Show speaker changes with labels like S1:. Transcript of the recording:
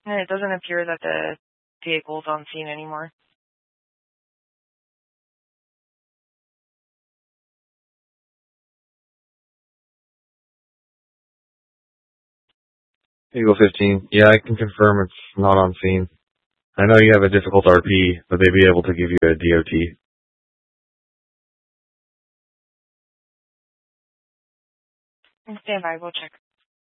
S1: And it doesn't appear that the vehicle's on scene anymore.
S2: Eagle 15. Yeah, I can confirm it's not on scene. I know you have a difficult RP, but they'd be able to give you a DOT.
S1: Stand by, we'll check.